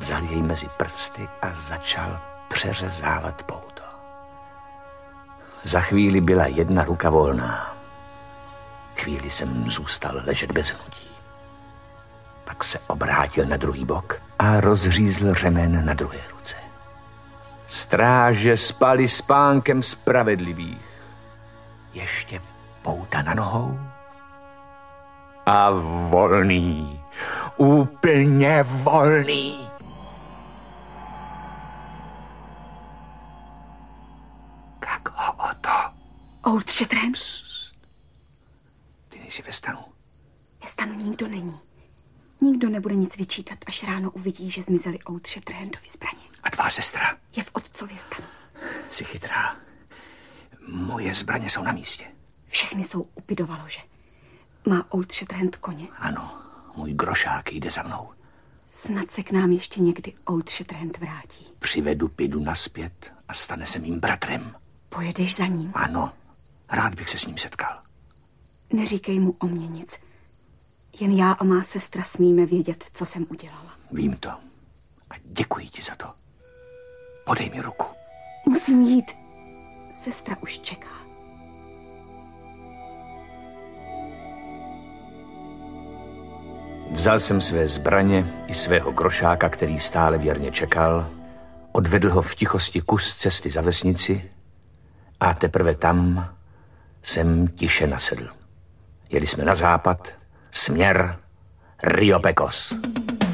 Vzal jej mezi prsty a začal přeřezávat pouto. Za chvíli byla jedna ruka volná. Chvíli jsem zůstal ležet bez hnutí. Pak se obrátil na druhý bok a rozřízl řemen na druhé ruce. Stráže spali spánkem spravedlivých. Ještě pouta na nohou a volný, úplně volný. Jak ho o to? Old Shatterhand? Ty nejsi ve stanu. Ve stanu nikdo není. Nikdo nebude nic vyčítat, až ráno uvidí, že zmizely Old Shatterhandovi zbraně. A tvá sestra? Je v otcově stanu. Jsi chytrá. Moje zbraně jsou na místě. Všechny jsou u Pidovalože. Má Old Shatterhand koně? Ano, můj grošák jde za mnou. Snad se k nám ještě někdy Old Shatterhand vrátí. Přivedu Pidu nazpět a stane se mým bratrem. Pojedeš za ním? Ano, rád bych se s ním setkal. Neříkej mu o mě nic. Jen já a má sestra smíme vědět, co jsem udělala. Vím to. A děkuji ti za to. Podej mi ruku. Musím jít. Sestra už čeká. Vzal jsem své zbraně i svého grošáka, který stále věrně čekal, odvedl ho v tichosti kus cesty za vesnici a teprve tam jsem tiše nasedl. Jeli jsme na západ, směr Rio Pecos.